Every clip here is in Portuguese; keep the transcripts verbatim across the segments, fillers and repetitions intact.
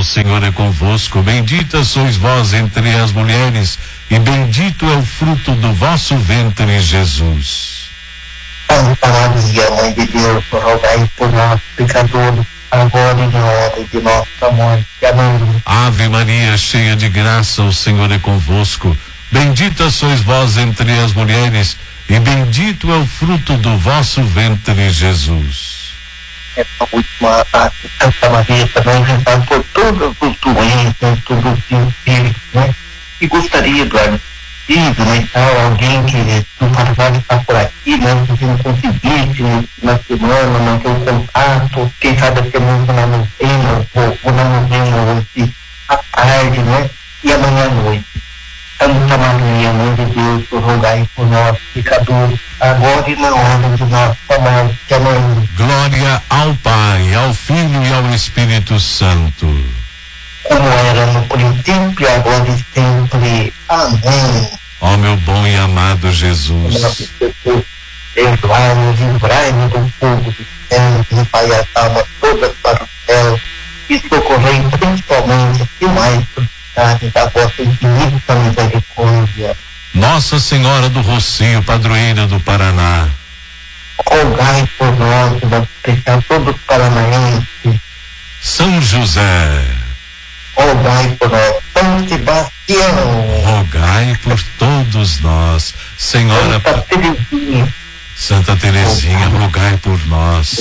Senhor é convosco, bendita sois vós entre as mulheres, e bendito é o fruto do vosso ventre, Jesus. Santa Maria, Mãe de Deus, rogai por nós, pecadores, agora e na hora de nossa morte. Amém. Ave Maria, cheia de graça, o Senhor é convosco, bendita sois vós entre as mulheres, e bendito é o fruto do vosso ventre, Jesus. Essa última parte, Santa Maria, também rezar por todos os doentes, todos os espíritos, né? E gostaria, Eduardo, de né, tal, alguém que não pode estar por aqui, né? Se não conseguisse na semana, manter o contato, quem sabe a semana na novena, ou, ou na novena hoje à tarde, né? E amanhã à noite. Santa Maria, Mãe de Deus, rogai por nós, pecadores, agora e na hora de nossa morte. Amém. Glória ao Pai, ao Filho e ao Espírito Santo. Como era no princípio, agora e sempre. Amém. Ó meu bom e amado Jesus. Perdoai-nos, livrai-nos do fogo do céu, levai as almas todas para o céu, e socorrei principalmente as que mais precisarem da vossa infinita misericórdia. Nossa Senhora do Rocio, padroeira do Paraná, rogai por nós, em especial todos os paranaenses. São José, rogai por nós. São Sebastião, rogai por todos nós. Senhora Santa Teresinha, Santa Teresinha, rogai por nós.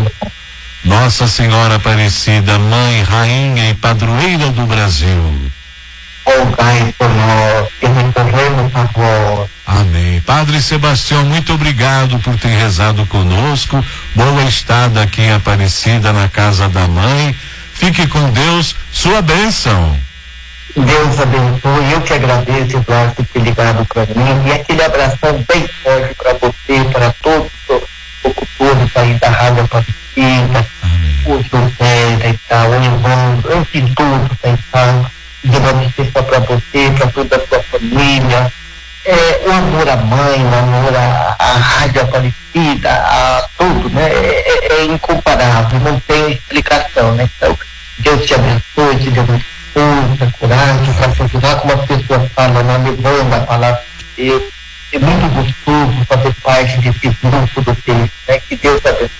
Nossa Senhora Aparecida, Mãe, Rainha e Padroeira do Brasil, rogai por nós, que recorremos a vós. Amém. Padre Sebastião, muito obrigado por ter rezado conosco. Boa estada aqui em Aparecida, na casa da mãe. Fique com Deus, sua bênção. Deus abençoe, eu que agradeço, Eduardo, por ter ligado para mim, e aquele abração bem forte para você, para todos os locutores aí da Rádio Aparecida, o José e tal, o Evandro, enfim, todos aí, tá? Devemos ser só para você, para toda a sua família, é, o amor à mãe, o amor à, à Rádio Aparecida, a tudo, né? É, é, é incomparável, não tem explicação, né? Então, Deus te abençoe, te dê muita força, coragem, para continuar como as pessoas falam, né? Levando a palavra de Deus. É muito gostoso fazer parte desse grupo do texto, né? Que Deus abençoe.